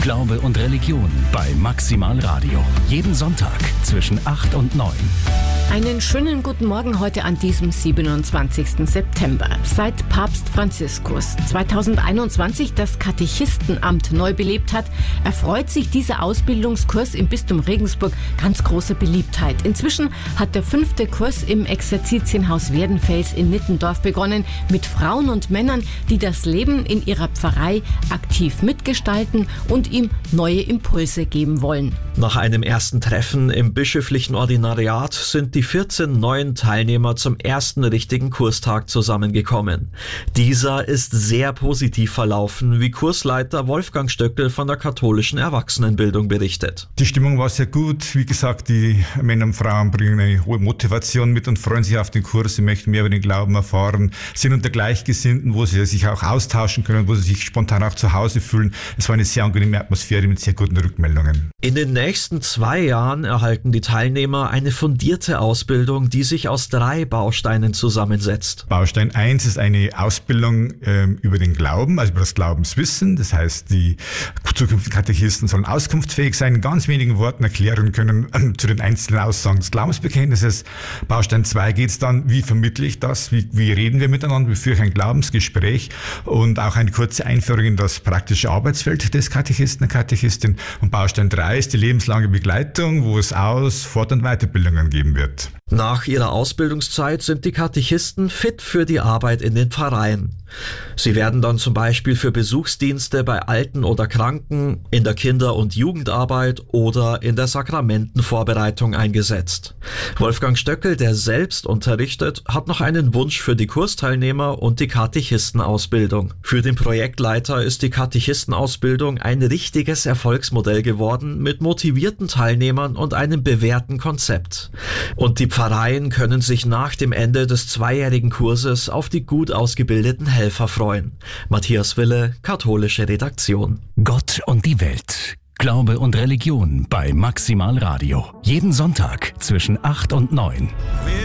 Glaube und Religion bei Maximal Radio. Jeden Sonntag zwischen 8 und 9. Einen schönen guten Morgen heute an diesem 27. September. Seit Papst Franziskus 2021 das Katechistenamt neu belebt hat, erfreut sich dieser Ausbildungskurs im Bistum Regensburg ganz große Beliebtheit. Inzwischen hat der 5. Kurs im Exerzitienhaus Werdenfels in Nittendorf begonnen, mit Frauen und Männern, die das Leben in ihrer Pfarrei aktiv mitgestalten und ihm neue Impulse geben wollen. Nach einem ersten Treffen im bischöflichen Ordinariat sind die 14 neuen Teilnehmer zum ersten richtigen Kurstag zusammengekommen. Dieser ist sehr positiv verlaufen, wie Kursleiter Wolfgang Stöckel von der katholischen Erwachsenenbildung berichtet. Die Stimmung war sehr gut. Wie gesagt, die Männer und Frauen bringen eine hohe Motivation mit und freuen sich auf den Kurs. Sie möchten mehr über den Glauben erfahren, sind unter Gleichgesinnten, wo sie sich auch austauschen können, wo sie sich spontan auch zu Hause fühlen. Es war eine sehr angenehme Atmosphäre mit sehr guten Rückmeldungen. In den nächsten 2 Jahren erhalten die Teilnehmer eine fundierte Ausbildung, die sich aus 3 Bausteinen zusammensetzt. Baustein 1 ist eine Ausbildung über den Glauben, also über das Glaubenswissen. Das heißt, die zukünftigen Katechisten sollen auskunftsfähig sein, in ganz wenigen Worten erklären können zu den einzelnen Aussagen des Glaubensbekenntnisses. Baustein 2 geht es dann, wie vermittle ich das, wie reden wir miteinander, wie führe ich ein Glaubensgespräch und auch eine kurze Einführung in das praktische Arbeitsfeld des Katechisten, der Katechistin. Und Baustein 3 ist die lebenslange Begleitung, wo es Fort- und Weiterbildungen geben wird. Nach ihrer Ausbildungszeit sind die Katechisten fit für die Arbeit in den Pfarreien. Sie werden dann zum Beispiel für Besuchsdienste bei Alten oder Kranken, in der Kinder- und Jugendarbeit oder in der Sakramentenvorbereitung eingesetzt. Wolfgang Stöckel, der selbst unterrichtet, hat noch einen Wunsch für die Kursteilnehmer und die Katechistenausbildung. Für den Projektleiter ist die Katechistenausbildung ein richtiges Erfolgsmodell geworden mit motivierten Teilnehmern und einem bewährten Konzept. Und die Pfarreien können sich nach dem Ende des 2-jährigen Kurses auf die gut ausgebildeten Helfer freuen. Matthias Wille, katholische Redaktion. Gott und die Welt. Glaube und Religion bei Maximal Radio. Jeden Sonntag zwischen 8 und 9.